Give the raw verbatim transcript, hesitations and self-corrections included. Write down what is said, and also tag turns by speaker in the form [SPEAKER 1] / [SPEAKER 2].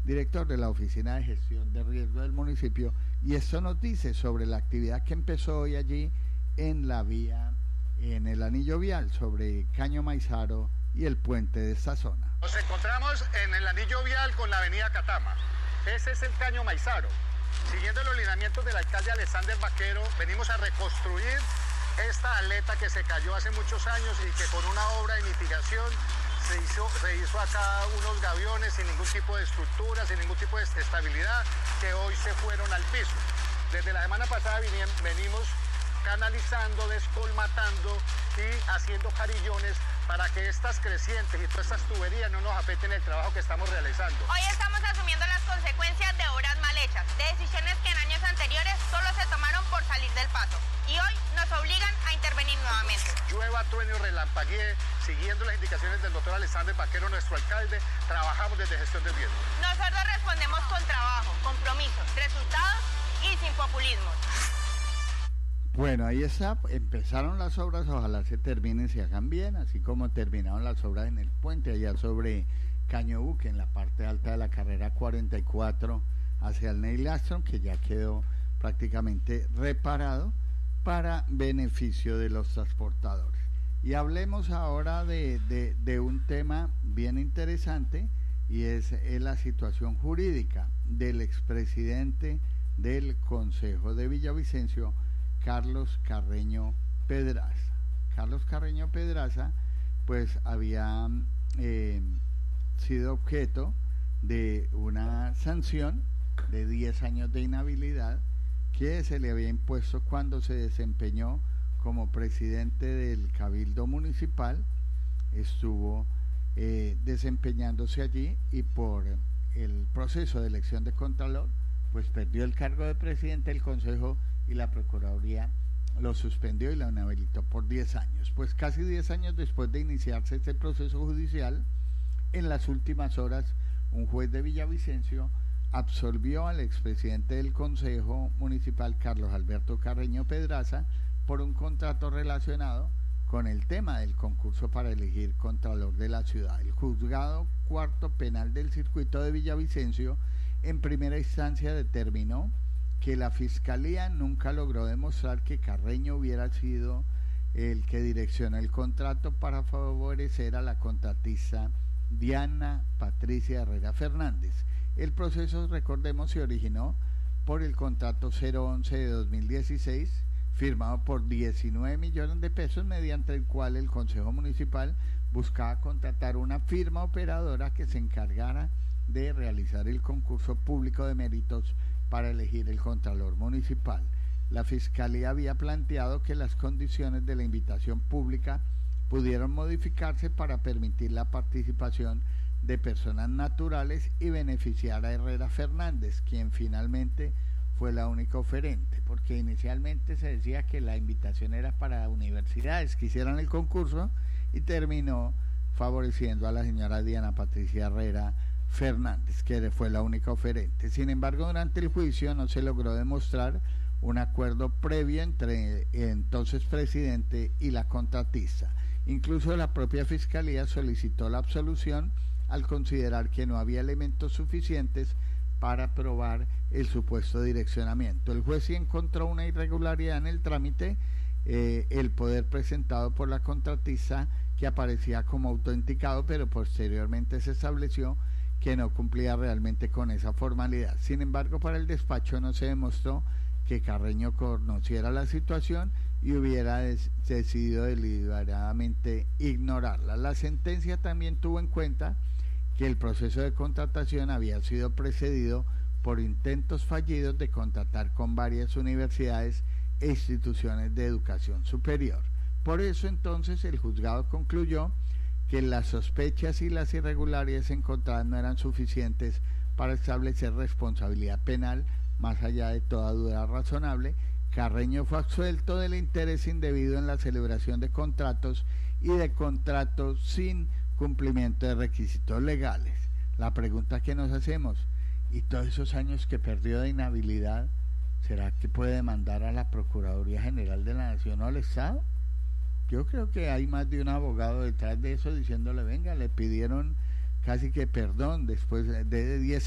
[SPEAKER 1] director de la Oficina de Gestión de Riesgo del municipio, y esto nos dice sobre la actividad que empezó hoy allí en la vía, en el anillo vial, sobre Caño Maizaro y el puente de esta zona.
[SPEAKER 2] Nos encontramos en el anillo vial con la avenida Catama. Ese es el Caño Maizaro. Siguiendo los lineamientos del alcalde Alexander Vaquero, venimos a reconstruir esta aleta que se cayó hace muchos años y que con una obra de mitigación se hizo, se hizo acá unos gaviones sin ningún tipo de estructura, sin ningún tipo de estabilidad, que hoy se fueron al piso. Desde la semana pasada venimos canalizando, descolmatando y haciendo jarillones para que estas crecientes y todas estas tuberías no nos afecten el trabajo que estamos realizando.
[SPEAKER 3] Hoy estamos asumiendo las consecuencias de obras mal hechas, de decisiones que en años anteriores solo se tomaron por salir del paso y hoy nos obligan a intervenir nuevamente.
[SPEAKER 2] Llueva, truene o relampaguee, siguiendo las indicaciones del doctor Alexander Vaquero, nuestro alcalde, trabajamos desde gestión de riesgo.
[SPEAKER 3] Nosotros respondemos con trabajo, compromisos, resultados y sin populismo.
[SPEAKER 1] Bueno, ahí está, empezaron las obras, ojalá se terminen, se hagan bien, así como terminaron las obras en el puente allá sobre Caño Buque, en la parte alta de la carrera cuarenta y cuatro hacia el Neil Armstrong, que ya quedó prácticamente reparado para beneficio de los transportadores. Y hablemos ahora de, de, de un tema bien interesante, y es, es la situación jurídica del expresidente del Consejo de Villavicencio, Carlos Carreño Pedraza. Carlos Carreño Pedraza pues había eh, sido objeto de una sanción de diez años de inhabilidad que se le había impuesto cuando se desempeñó como presidente del Cabildo Municipal. Estuvo eh, desempeñándose allí y por el proceso de elección de Contralor pues perdió el cargo de presidente del Consejo y la Procuraduría lo suspendió y lo inhabilitó por diez años. Pues casi diez años después de iniciarse este proceso judicial, en las últimas horas un juez de Villavicencio absolvió al expresidente del Consejo Municipal, Carlos Alberto Carreño Pedraza, por un contrato relacionado con el tema del concurso para elegir Contralor de la ciudad. El juzgado cuarto penal del circuito de Villavicencio en primera instancia determinó que la Fiscalía nunca logró demostrar que Carreño hubiera sido el que direccionó el contrato para favorecer a la contratista Diana Patricia Herrera Fernández. El proceso, recordemos, se originó por el contrato cero once de dos mil dieciséis, firmado por diecinueve millones de pesos, mediante el cual el Consejo Municipal buscaba contratar una firma operadora que se encargara de realizar el concurso público de méritos para elegir el Contralor Municipal. La Fiscalía había planteado que las condiciones de la invitación pública pudieron modificarse para permitir la participación de personas naturales y beneficiar a Herrera Fernández, quien finalmente fue la única oferente, porque inicialmente se decía que la invitación era para universidades que hicieran el concurso y terminó favoreciendo a la señora Diana Patricia Herrera Fernández, que fue la única oferente. Sin embargo, durante el juicio no se logró demostrar un acuerdo previo entre el entonces presidente y la contratista. Incluso la propia Fiscalía solicitó la absolución al considerar que no había elementos suficientes para probar el supuesto direccionamiento. El juez sí encontró una irregularidad en el trámite, eh, el poder presentado por la contratista, que aparecía como autenticado, pero posteriormente se estableció que no cumplía realmente con esa formalidad. Sin embargo, para el despacho no se demostró que Carreño conociera la situación y hubiera des- decidido deliberadamente ignorarla. La sentencia también tuvo en cuenta que el proceso de contratación había sido precedido por intentos fallidos de contratar con varias universidades e instituciones de educación superior. Por eso entonces el juzgado concluyó que las sospechas y las irregularidades encontradas no eran suficientes para establecer responsabilidad penal más allá de toda duda razonable. Carreño fue absuelto del interés indebido en la celebración de contratos y de contratos sin cumplimiento de requisitos legales. La pregunta que nos hacemos, ¿y todos esos años que perdió de inhabilidad, será que puede demandar a la Procuraduría General de la Nación o al Estado? Yo creo que hay más de un abogado detrás de eso diciéndole, venga, le pidieron casi que perdón después de diez